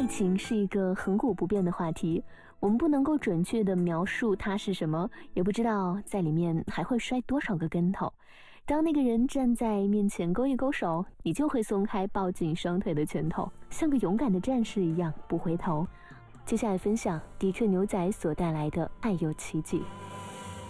爱情是一个恒古不变的话题，我们不能够准确地描述它是什么，也不知道在里面还会摔多少个跟头。当那个人站在面前勾一勾手，你就会松开抱紧双腿的拳头，像个勇敢的战士一样不回头。接下来分享的确牛仔所带来的爱有奇迹。